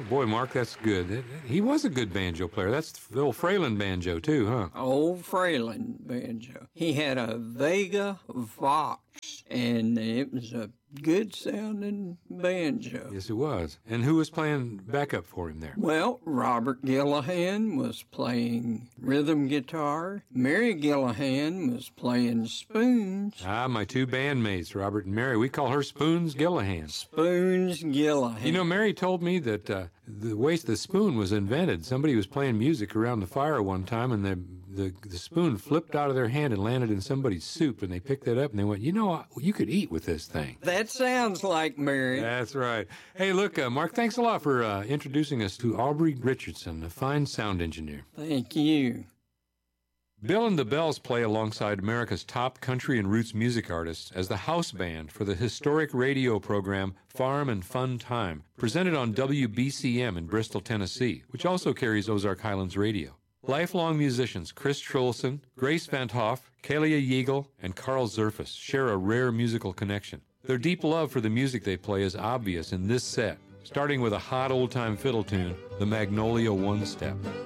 boy, Mark, that's good. He was a good banjo player. That's the old Fralin banjo, too, huh? Old Fralin banjo. He had a Vega Vox, and it was a good-sounding banjo. Yes, it was. And who was playing backup for him there? Well, Robert Gillahan was playing rhythm guitar. Mary Gillahan was playing spoons. Ah, my two bandmates, Robert and Mary. We call her Spoons Gillahan. Spoons Gillahan. You know, Mary told me that the way the spoon was invented, somebody was playing music around the fire one time, and the spoon flipped out of their hand and landed in somebody's soup, and they picked it up, and they went, you know, you could eat with this thing. That sounds like Mary. That's right. Hey, look, Mark, thanks a lot for introducing us to Aubrey Richardson, a fine sound engineer. Thank you. Bill and the Bells play alongside America's top country and roots music artists as the house band for the historic radio program Farm and Fun Time, presented on WBCM in Bristol, Tennessee, which also carries Ozark Highlands Radio. Lifelong musicians Chris Trolson, Grace Van Hoff, Kalia Yeagle, and Carl Zerfus share a rare musical connection. Their deep love for the music they play is obvious in this set, starting with a hot old-time fiddle tune, the Magnolia One-Step.